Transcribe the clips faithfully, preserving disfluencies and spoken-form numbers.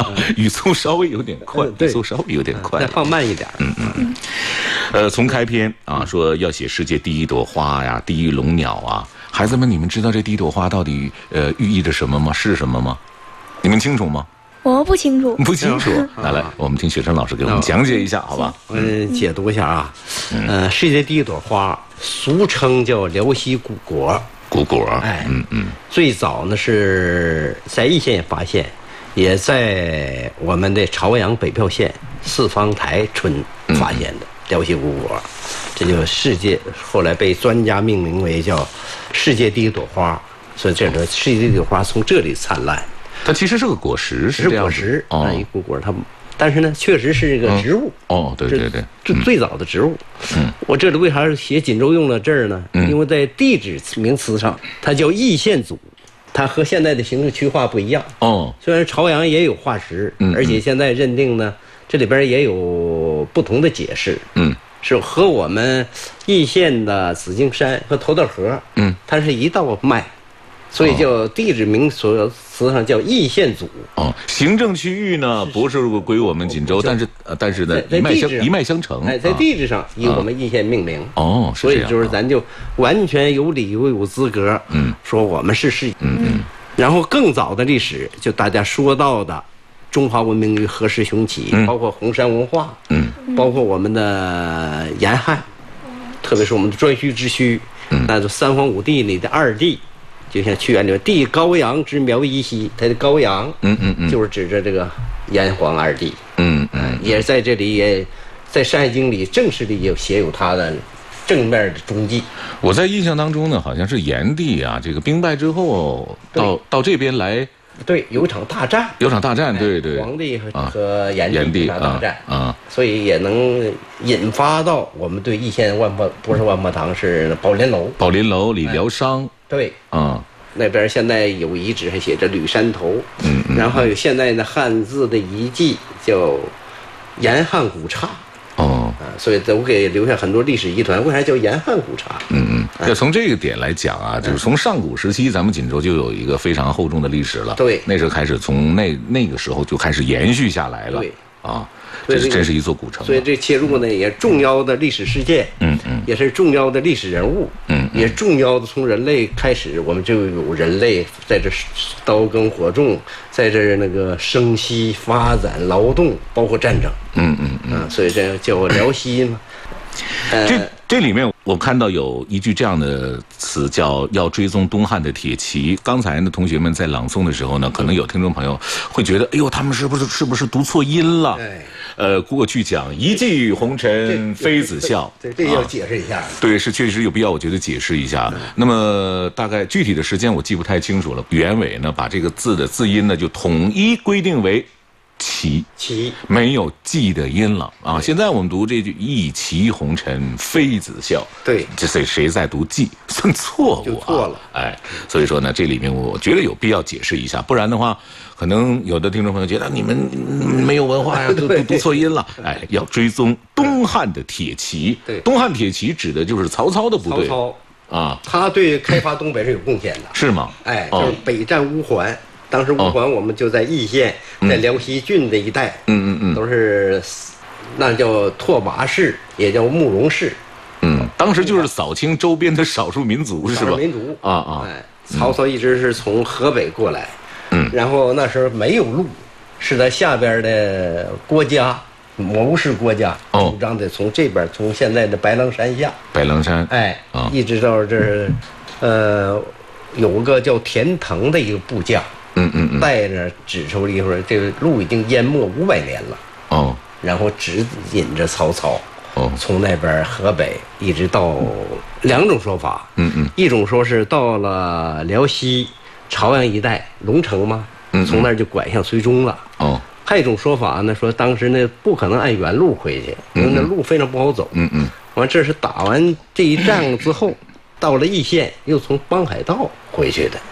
语速稍微有点快，语速稍微有点快， 再放慢一点。 嗯嗯嗯。呃，从开篇啊说要写世界第一朵花呀，第一龙鸟啊，孩子们，你们知道这第一朵花到底呃寓意着什么吗？是什么吗？你们清楚吗？ 我不清楚， 不清楚。来来，我们听雪生老师给我们讲解一下，好吧？ 我解读一下啊。呃，世界第一朵花，俗称叫辽西古果。 古果， 哎， 嗯嗯， 最早呢是在易县发现，也在我们的朝阳北票县四方台村发现的辽西古果，这就世界后来被专家命名为叫世界第一朵花，所以这个世界第一朵花从这里灿烂。 它其实是个果实，是这样果实哦， 一古果它。但是呢，确实是一个植物。 嗯、哦，对对对， 最最早的植物。 嗯， 我这里为啥写锦州用了这儿呢？嗯，因为在地质名词上，它叫易县组，它和现在的形式区划不一样。 哦， 虽然朝阳也有化石， 嗯， 而且现在认定呢，这里边也有不同的解释。 嗯， 是和我们易县的紫荆山和头道河， 嗯， 它是一道脉。所以叫地质名词上叫易县组。 哦，行政区域呢不是归我们锦州，但是呃，但是呢一脉相一脉相承。 哎，在地质上以我们易县命名。 哦， 所以就是咱就完全有理由有资格， 嗯， 说我们是是， 嗯嗯。 然后更早的历史，就大家说到的中华文明于何时雄起，包括红山文化， 嗯， 包括我们的严汉，特别是我们的颛顼之墟，嗯，那就三皇五帝里的二帝。就像屈原里面帝高阳之苗裔兮，他的高阳， 嗯嗯嗯， 就是指着这个炎黄二帝， 嗯嗯， 也在这里也，在《山海经》里正式里也写有他的正面的踪迹。 我在印象当中呢，好像是炎帝啊，这个兵败之后到到这边来， 对，有一场大战， 有场大战，对对， 皇帝和和炎帝大战啊， 所以也能引发到我们对易县万博不是万博堂是宝林楼， 宝林楼李疗商。 对， 啊， 那边现在有遗址还写着吕山头， 嗯嗯， 然后有现在的汉字的遗迹叫严汉古刹， 哦， 啊，所以都给留下很多历史疑团。为啥叫严汉古刹？ 嗯嗯，要从这个点来讲啊，就是从上古时期，咱们锦州就有一个非常厚重的历史了。 对， 那时候开始，从那那个时候就开始延续下来了。 对， 啊。这是真是一座古城， 所以这切入呢也重要的历史事件， 嗯嗯， 也是重要的历史人物， 嗯， 也重要的从人类开始，我们就有人类在这刀耕火种，在这那个生息发展劳动，包括战争， 嗯嗯嗯， 啊，所以这叫辽西嘛。 呃、这这里面我看到有一句这样的词，叫要追踪东汉的铁骑。刚才呢，同学们在朗诵的时候呢，可能有听众朋友会觉得，哎呦，他们是不是是不是读错音了？ 哎， 呃，过去讲一骑红尘妃子笑， 对，这要解释一下、啊。 对，是确实有必要，我觉得解释一下。嗯、那么大概具体的时间我记不太清楚了。原委呢，把这个字的字音呢就统一规定为。骑骑没有骑的音了啊！现在我们读这句“一骑红尘妃子笑”， 对， 这谁谁在读骑，算错误、啊， 就错了。 哎，所以说呢，这里面我觉得有必要解释一下，不然的话，可能有的听众朋友觉得你们没有文化呀，读读读错音了。哎，要追踪东汉的铁骑， 对， 东汉铁骑指的就是曹操的部队。 曹操啊， 他对开发东北是有贡献的， 是吗？ 哎，就是北战乌桓。当时乌桓我们就在易县，哦、在辽西郡这一带， 嗯嗯嗯， 都是那叫拓跋氏，也叫慕容氏， 嗯，当时就是扫清周边的少数民族，是吧？ 少数民族啊啊， 哎，曹操一直是从河北过来， 嗯， 然后那时候没有路，是在下边的郭嘉，谋士郭嘉主张的从这边，从现在的白狼山下， 白狼山， 哎， 啊， 一直到这儿，呃，有个叫田腾的一个部将。 嗯嗯嗯， 带着指出了一会儿，这个路已经淹没五百年了。 哦， 然后指引着曹操， 哦， 从那边河北一直到两种说法。 嗯嗯， 一种说是到了辽西朝阳一带龙城嘛， 嗯， 从那儿就拐向绥中了。 哦， 还有一种说法呢，说当时呢不可能按原路回去，因为那路非常不好走。 嗯嗯， 完这是打完这一仗之后，到了易县，又从邦海道回去的。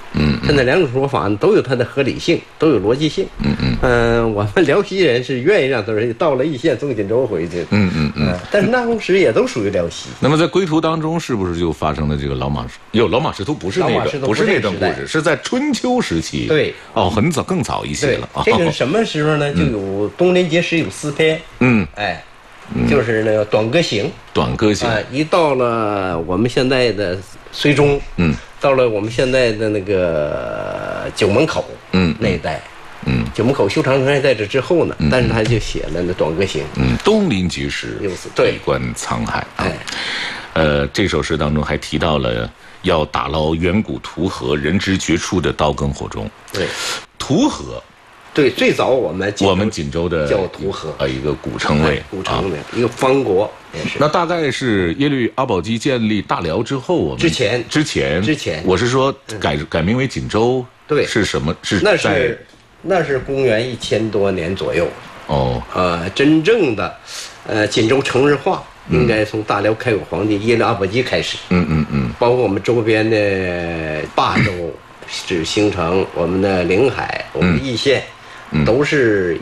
嗯，现在两种说法都有它的合理性，都有逻辑性。嗯嗯。嗯、呃，我们辽西人是愿意让他人到了易县送锦州回去。嗯嗯嗯、呃。但是那红石也都属于辽西。 那么在归途当中，是不是就发生了这个老马？有老马识途不是那个，不是那段故事，是在春秋时期。 对。 哦，很早，更早一些了。 这个是什么时候呢？就有东林节时有四篇。嗯。哎。就是那个《短歌行》，《 短歌行》 啊，一到了我们现在的绥中，嗯，到了我们现在的那个九门口，嗯，那一带，嗯，九门口修长城还在这之后呢，但是他就写了那《短歌行》， 嗯，东临碣石，闭关沧海，哎，呃，这首诗当中还提到了要打捞远古图河人之绝处的刀耕火中， 对， 图河。 对，最早我们我们锦州的叫图河， 呃，一个古称谓， 古称谓，一个方国也是。 那大概是耶律阿保机建立大辽之后，我们之前之前之前， 我是说改改名为锦州， 对， 是什么？是那是那是公元一千多年左右。 哦， 呃，真正的呃锦州城市化，应该从大辽开国皇帝耶律阿保机开始。嗯嗯嗯，包括我们周边的霸州是形成我们的临海，我们的易县。都是